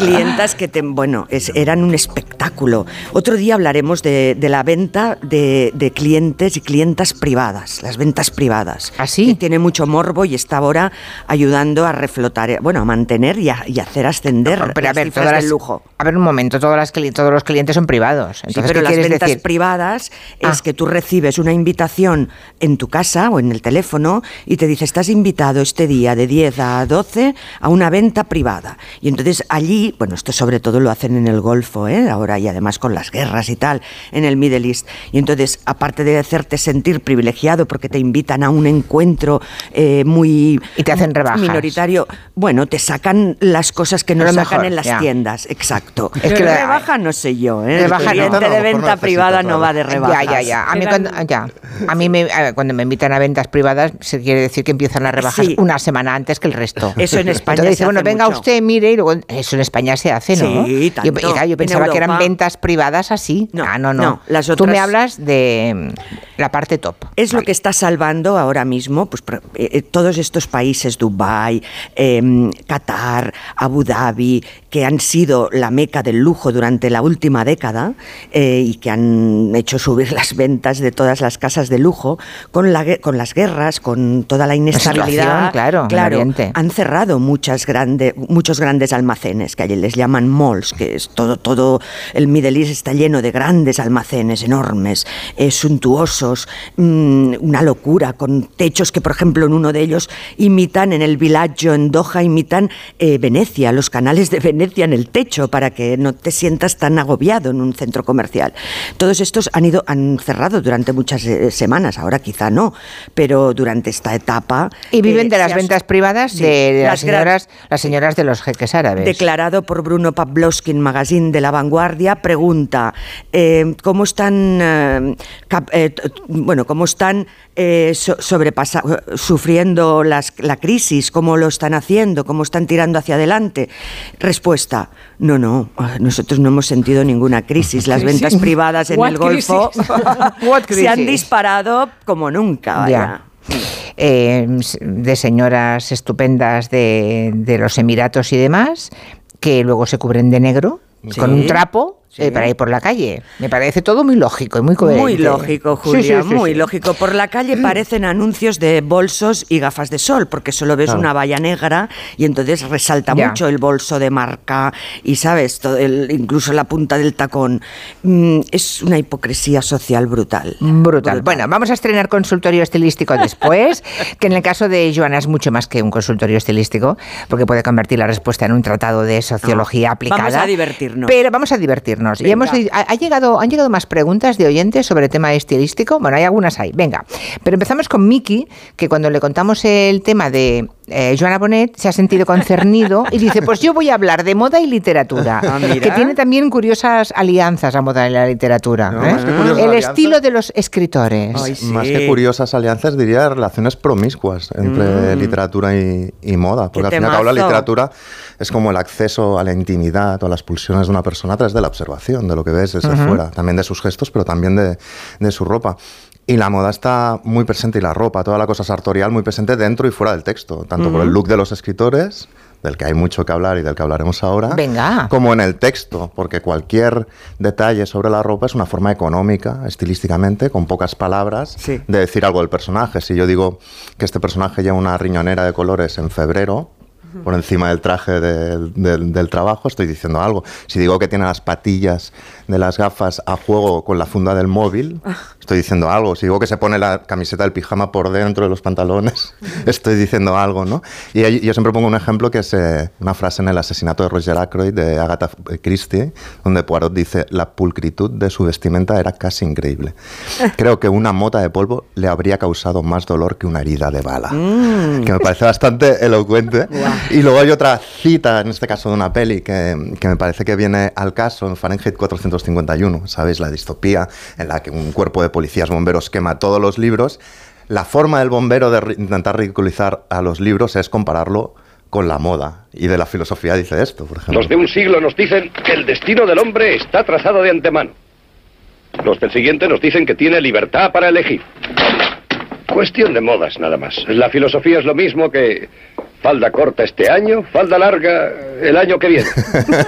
clientas que eran un espectáculo. Otro día hablaremos de la venta de clientes y clientas privadas, las ventas privadas. ¿Ah, sí? Que tiene mucho morbo y está ahora ayudando a reflotar, a mantener y hacer ascender pero, las cifras del lujo. A ver, un momento, todos los clientes son privados. Entonces, sí, pero ¿qué las ventas decir? privadas es que tú recibes una invitación en tu casa o en el teléfono y te dice, estás invitado este día de 10 a 12 a una venta privada. Y entonces allí, esto sobre todo lo hacen en el Golfo, ahora, y además con las guerras y tal, en el Middle East. Y entonces, aparte de hacerte sentir privilegiado porque te invitan a un encuentro muy... Y te hacen rebajas. Minoritario, te sacan las cosas que no sacan mejor, en las tiendas, exacto. Es que rebaja no sé yo, el rebaja cliente de venta privada no va de rebajas. Ya. A mí cuando me invitan a ventas privadas se quiere decir que empiezan las rebajas una semana antes que el resto. Eso en España entonces se hace venga mucho. Usted, mire, y luego eso en España se hace, ¿no? Sí, tanto. Yo pensaba que eran ventas privadas así. No. Las otras... Tú me hablas de la parte top. Es lo que está salvando ahora mismo todos estos países, Dubái, Qatar, Abu Dhabi, que han sido la meca del lujo durante la última década y que han hecho subir las ventas de todas las casas de lujo con las guerras, con toda la inestabilidad. Claro, han cerrado muchos grandes almacenes, que allí les llaman malls, que es todo el Middle East está lleno de grandes almacenes enormes, suntuosos, una locura, con techos que, por ejemplo, en uno de ellos imitan, en el Villaggio, en Doha, imitan Venecia, los canales de Venecia en el techo, para que no te sientas tan agobiado en un centro comercial. Todos estos han cerrado durante muchas semanas, ahora quizá no, pero durante esta etapa... Y viven de las ventas privadas de las señoras de los jeques árabes. Declarado por Bruno Pavlovsky, Magazine de La Vanguardia, pregunta cómo están sufriendo la crisis, cómo lo están haciendo, cómo están tirando hacia adelante. Respuesta: no, nosotros no hemos sentido ninguna crisis. Las ventas privadas en el Golfo se han disparado como nunca. Vaya. De señoras estupendas de los Emiratos y demás, que luego se cubren de negro, con un trapo. Para ir por la calle. Me parece todo muy lógico y muy coherente. Muy lógico, Julia, muy lógico. Por la calle parecen anuncios de bolsos y gafas de sol, porque solo ves una valla negra y entonces resalta mucho el bolso de marca y, ¿sabes? Incluso la punta del tacón. Es una hipocresía social brutal. Bueno, vamos a estrenar consultorio estilístico después, que en el caso de Joana es mucho más que un consultorio estilístico, porque puede convertir la respuesta en un tratado de sociología aplicada. Vamos a divertirnos. Pero vamos a divertirnos. Y han llegado más preguntas de oyentes sobre el tema estilístico. Bueno, hay algunas ahí. Venga. Pero empezamos con Miki, que cuando le contamos el tema de Joana Bonet se ha sentido concernido y dice, pues yo voy a hablar de moda y literatura, que tiene también curiosas alianzas la moda y la literatura. El estilo de los escritores. Ay, sí. Más que curiosas alianzas, diría relaciones promiscuas entre literatura y moda. Porque al fin y al cabo la literatura es como el acceso a la intimidad o a las pulsiones de una persona a través de la observación, de lo que ves desde fuera, también de sus gestos, pero también de su ropa. Y la moda está muy presente, y la ropa, toda la cosa sartorial, muy presente dentro y fuera del texto, tanto por el look de los escritores, del que hay mucho que hablar y del que hablaremos ahora, como en el texto, porque cualquier detalle sobre la ropa es una forma económica, estilísticamente, con pocas palabras, de decir algo del personaje. Si yo digo que este personaje lleva una riñonera de colores en febrero, por encima del traje del trabajo, estoy diciendo algo. Si digo que tiene las patillas de las gafas a juego con la funda del móvil, estoy diciendo algo. Si digo que se pone la camiseta del pijama por dentro de los pantalones, estoy diciendo algo, ¿no? Y yo siempre pongo un ejemplo que es una frase en El asesinato de Roger Ackroyd de Agatha Christie, donde Poirot dice: la pulcritud de su vestimenta era casi increíble. Creo que una mota de polvo le habría causado más dolor que una herida de bala. Que me parece bastante elocuente. Y luego hay otra cita, en este caso de una peli, que me parece que viene al caso, en Fahrenheit 451, ¿sabéis? La distopía en la que un cuerpo de policías bomberos quema todos los libros. La forma del bombero de intentar ridiculizar a los libros es compararlo con la moda. Y de la filosofía dice esto, por ejemplo. Los de un siglo nos dicen que el destino del hombre está trazado de antemano. Los del siguiente nos dicen que tiene libertad para elegir. Cuestión de modas, nada más. La filosofía es lo mismo que falda corta este año, falda larga el año que viene.